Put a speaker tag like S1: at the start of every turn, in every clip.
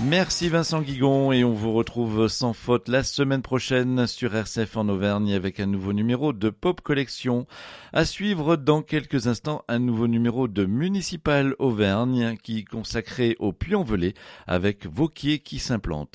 S1: Merci Vincent Guigon et on vous retrouve sans faute la semaine prochaine sur RCF en Auvergne avec un nouveau numéro de Pop Collection. À suivre dans quelques instants un nouveau numéro de Municipal Auvergne qui est consacré au Puy-en-Velay avec Vauquier qui s'implante.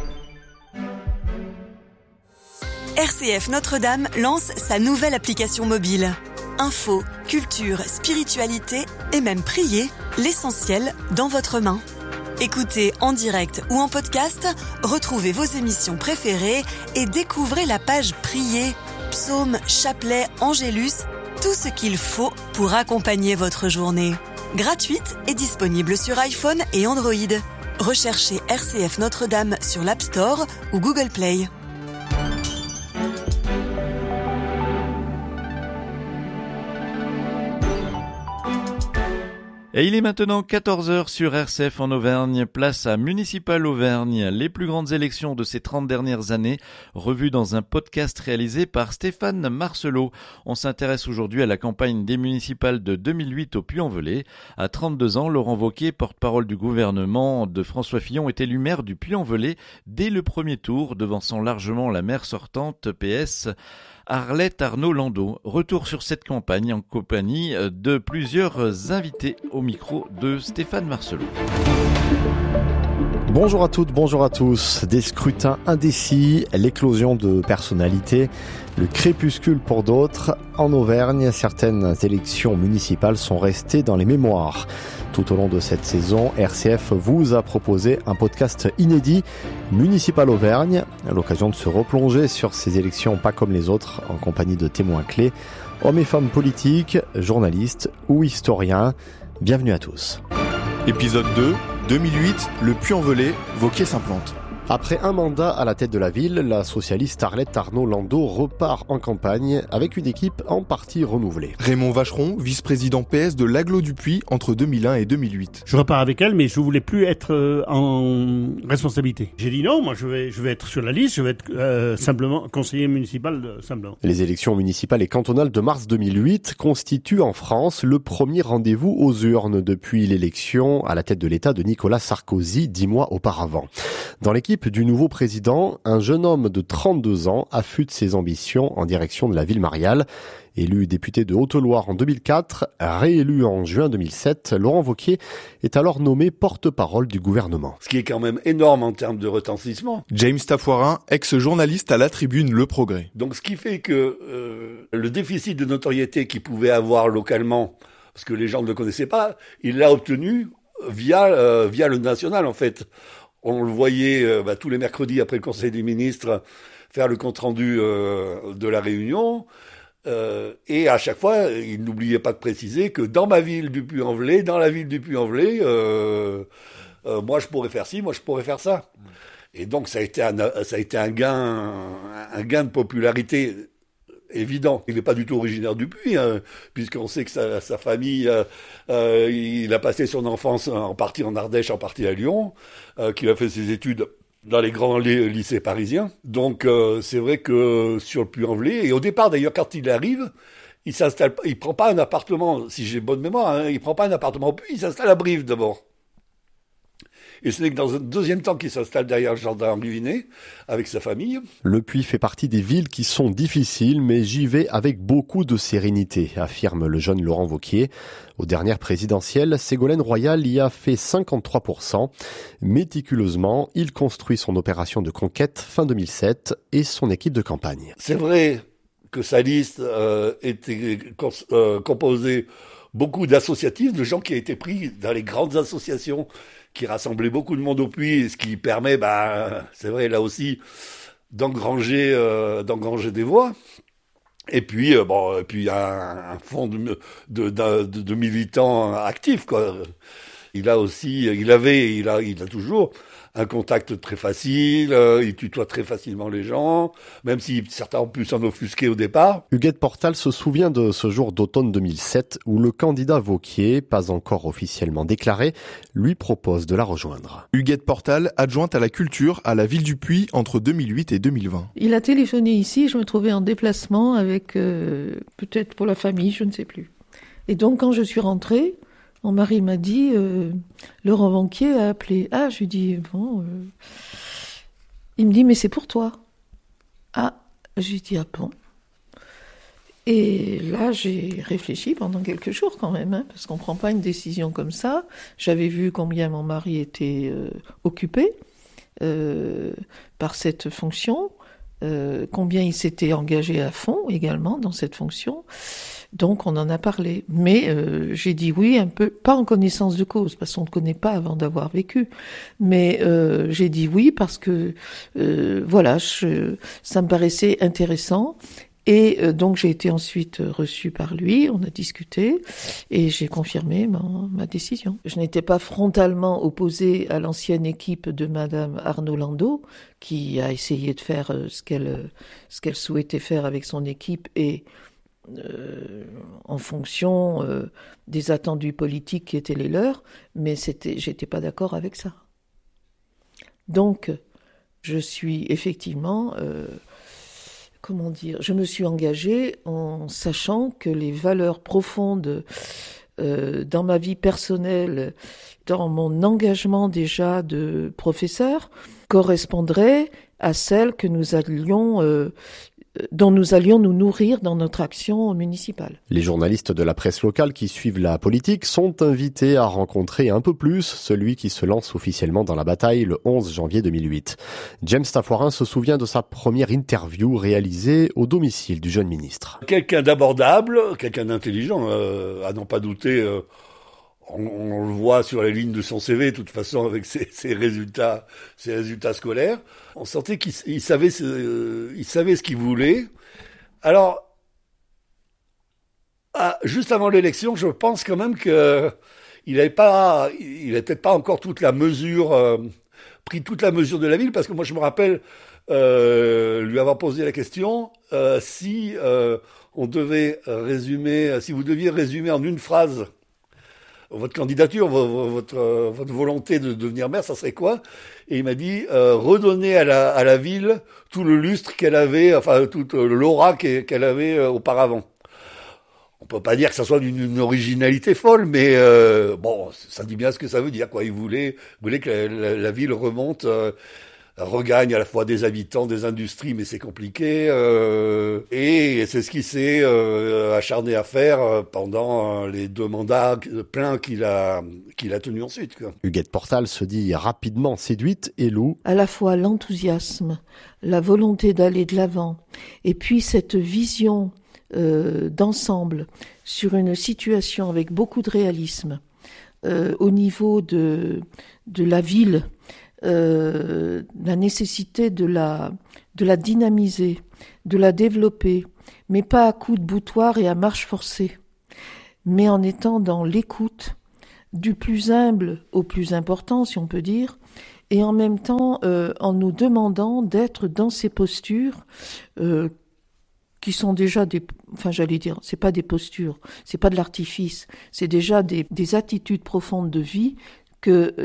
S2: RCF Notre-Dame lance sa nouvelle application mobile. Info, culture, spiritualité et même prier, l'essentiel dans votre main. Écoutez en direct ou en podcast, retrouvez vos émissions préférées et découvrez la page Prier, psaumes, chapelets, angélus, tout ce qu'il faut pour accompagner votre journée. Gratuite et disponible sur iPhone et Android. Recherchez RCF Notre-Dame sur l'App Store ou Google Play.
S1: Et il est maintenant 14h sur RCF en Auvergne, place à Municipal Auvergne, les plus grandes élections de ces 30 dernières années, revues dans un podcast réalisé par Stéphane Marcelot. On s'intéresse aujourd'hui à la campagne des municipales de 2008 au Puy-en-Velay. À 32 ans, Laurent Wauquiez, porte-parole du gouvernement de François Fillon, est élu maire du Puy-en-Velay dès le premier tour, devançant largement la maire sortante PS. Arlette Arnaud-Landau. Retour sur cette campagne en compagnie de plusieurs invités au micro de Stéphane Marcelot.
S3: Bonjour à toutes, bonjour à tous. Des scrutins indécis, l'éclosion de personnalités, le crépuscule pour d'autres. En Auvergne, certaines élections municipales sont restées dans les mémoires. Tout au long de cette saison, RCF vous a proposé un podcast inédit, Municipal Auvergne, à l'occasion de se replonger sur ces élections pas comme les autres, en compagnie de témoins clés, hommes et femmes politiques, journalistes ou historiens. Bienvenue à tous.
S4: Épisode 2, 2008, le Puy-en-Velay, Vauquier s'implante.
S3: Après un mandat à la tête de la ville, la socialiste Arlette Arnaud-Landau repart en campagne avec une équipe en partie renouvelée.
S4: Raymond Vacheron, vice-président PS de l'Agglo du Puy entre 2001 et 2008.
S5: Je repars avec elle, mais je voulais plus être en responsabilité. J'ai dit non, moi je vais être sur la liste, je vais être simplement conseiller municipal de Saint-Blanc.
S3: Les élections municipales et cantonales de mars 2008 constituent en France le premier rendez-vous aux urnes depuis l'élection à la tête de l'État de Nicolas Sarkozy 10 mois auparavant. Dans l'équipe du nouveau président, un jeune homme de 32 ans affûte ses ambitions en direction de la ville mariale. Élu député de Haute-Loire en 2004, réélu en juin 2007, Laurent Wauquiez est alors nommé porte-parole du gouvernement.
S6: Ce qui est quand même énorme en termes de retentissement.
S4: James Tafoirin, ex-journaliste à la tribune Le Progrès.
S6: Donc ce qui fait que le déficit de notoriété qu'il pouvait avoir localement, parce que les gens ne le connaissaient pas, il l'a obtenu via le national en fait. On le voyait tous les mercredis après le Conseil des ministres faire le compte-rendu de la réunion. Et à chaque fois, il n'oubliait pas de préciser que dans ma ville du Puy-en-Velay, dans la ville du Puy-en-Velay, moi je pourrais faire ci, moi je pourrais faire ça. Et donc ça a été un gain de popularité évident. Il n'est pas du tout originaire du Puy, puisqu'on sait que sa famille, il a passé son enfance en partie en Ardèche, en partie à Lyon, qu'il a fait ses études dans les grands lycées parisiens. Donc c'est vrai que sur le Puy-en-Velay, et au départ d'ailleurs quand il arrive, il prend pas un appartement, si j'ai bonne mémoire, il prend pas un appartement au Puy, il s'installe à Brive d'abord. Et ce n'est que dans un deuxième temps qu'il s'installe derrière le jardin Henri Vinet, avec sa famille.
S3: Le Puy fait partie des villes qui sont difficiles, mais j'y vais avec beaucoup de sérénité, affirme le jeune Laurent Wauquiez. Aux dernières présidentielles, Ségolène Royal y a fait 53%. Méticuleusement, il construit son opération de conquête fin 2007 et son équipe de campagne.
S6: C'est vrai que sa liste était composée beaucoup d'associatifs, de gens qui ont été pris dans les grandes associations qui rassemblaient beaucoup de monde au Puy, ce qui permet, c'est vrai, là aussi, d'engranger des voix. Et puis, il y a un fond de militants actifs, quoi. Il a toujours un contact très facile, il tutoie très facilement les gens, même si certains ont pu s'en offusquer au départ.
S3: Huguette Portal se souvient de ce jour d'automne 2007 où le candidat Wauquiez, pas encore officiellement déclaré, lui propose de la rejoindre.
S4: Huguette Portal, adjointe à la culture à la ville du Puy entre 2008 et 2020.
S7: Il a téléphoné ici, je me trouvais en déplacement avec peut-être pour la famille, je ne sais plus. Et donc quand je suis rentrée, Mon mari m'a dit, Laurent Wauquiez a appelé. Ah, je lui dis, bon... Il me dit, mais c'est pour toi. Ah, je lui dis, ah bon. Et là, j'ai réfléchi pendant quelques jours quand même, hein, parce qu'on ne prend pas une décision comme ça. J'avais vu combien mon mari était occupé par cette fonction, combien il s'était engagé à fond également dans cette fonction. Donc on en a parlé. Mais j'ai dit oui un peu, pas en connaissance de cause, parce qu'on ne connaît pas avant d'avoir vécu. Mais j'ai dit oui parce que voilà, ça me paraissait intéressant. Et donc j'ai été ensuite reçue par lui, on a discuté et j'ai confirmé ma décision. Je n'étais pas frontalement opposée à l'ancienne équipe de Madame Arnaud Landau, qui a essayé de faire ce qu'elle souhaitait faire avec son équipe et en fonction des attendus politiques qui étaient les leurs, mais j'étais pas d'accord avec ça. Donc je suis effectivement... comment dire, je me suis engagée en sachant que les valeurs profondes dans ma vie personnelle, dans mon engagement déjà de professeur, correspondraient à celles que dont nous allions nous nourrir dans notre action municipale.
S3: Les journalistes de la presse locale qui suivent la politique sont invités à rencontrer un peu plus celui qui se lance officiellement dans la bataille le 11 janvier 2008. James Tafoirin se souvient de sa première interview réalisée au domicile du jeune ministre.
S6: Quelqu'un d'abordable, quelqu'un d'intelligent, à n'en pas douter. On le voit sur la ligne de son CV, de toute façon, avec ses résultats scolaires. On sentait qu'il savait ce qu'il voulait. Alors, juste avant l'élection, je pense quand même que il avait peut-être pas encore pris toute la mesure de la ville, parce que moi, je me rappelle lui avoir posé la question si vous deviez résumer en une phrase votre candidature, votre volonté de devenir maire, ça serait quoi? Et il m'a dit redonner à la ville tout le lustre qu'elle avait, enfin toute l'aura qu'elle avait auparavant. On peut pas dire que ça soit d'une originalité folle, mais bon, ça dit bien ce que ça veut dire, quoi. Il voulait que la ville remonte, regagne à la fois des habitants, des industries, mais c'est compliqué. Et c'est ce qu'il s'est acharné à faire pendant les 2 mandats pleins qu'il a tenus ensuite, quoi.
S3: Huguette Portal se dit rapidement séduite et loue
S7: à la fois l'enthousiasme, la volonté d'aller de l'avant, et puis cette vision d'ensemble sur une situation avec beaucoup de réalisme au niveau de la ville. La nécessité de la dynamiser, de la développer, mais pas à coups de boutoir et à marche forcée, mais en étant dans l'écoute, du plus humble au plus important, si on peut dire, et en même temps en nous demandant d'être dans ces postures qui sont déjà c'est pas des postures, c'est pas de l'artifice, c'est déjà des attitudes profondes de vie que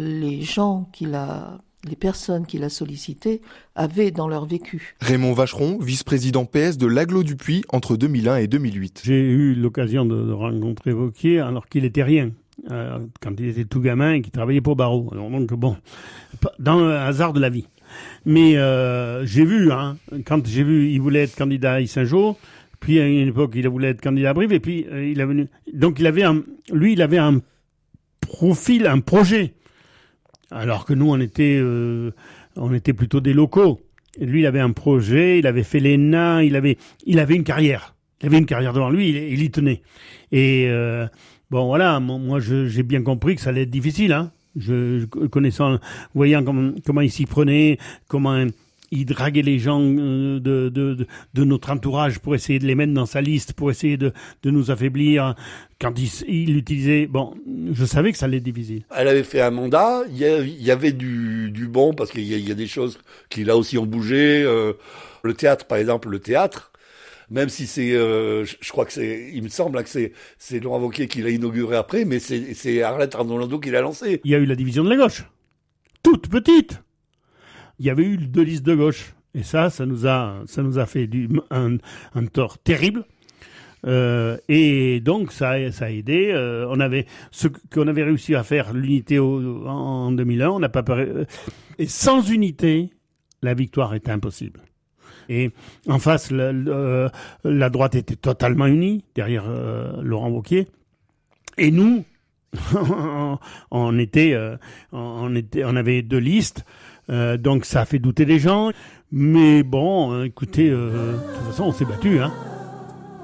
S7: les personnes qu'il a sollicitées avaient dans leur vécu.
S4: Raymond Vacheron, vice-président PS de l'Agglo du Puy entre 2001 et 2008.
S5: J'ai eu l'occasion de rencontrer Wauquiez alors qu'il était rien, quand il était tout gamin et qu'il travaillait pour Barrault. Alors donc bon, dans le hasard de la vie. Mais j'ai vu, il voulait être candidat à Yssingeaux, puis à une époque il voulait être candidat à Brive, et puis il est venu. Donc il avait un profil, un projet. Alors que nous, on était plutôt des locaux. Et lui, il avait un projet, il avait fait l'ENA, il avait une carrière. Il avait une carrière devant lui, il y tenait. Et bon, voilà, moi, j'ai bien compris que ça allait être difficile, hein. Voyant comment il s'y prenait, comment il draguait les gens de notre entourage pour essayer de les mettre dans sa liste, pour essayer de nous affaiblir. Quand il utilisait... Bon, je savais que ça allait être difficile.
S6: Elle avait fait un mandat, il y avait du bon, parce qu'il y a des choses qui là aussi ont bougé. Le théâtre, par exemple, même si je crois il me semble que c'est Laurent Wauquiez qui l'a inauguré après, mais c'est Arlette Arnaud Landau qui l'a lancé.
S5: Il y a eu la division de la gauche, toute petite. Il y avait eu 2 listes de gauche. Et ça nous a fait un tort terrible. Et donc ça a aidé. On avait ce qu'on avait réussi à faire l'unité en 2001. On n'a pas et sans unité, la victoire était impossible. Et en face, la droite était totalement unie derrière Laurent Wauquiez. Et nous, on avait 2 listes. Donc ça a fait douter les gens. Mais bon, écoutez, de toute façon, on s'est battu, hein.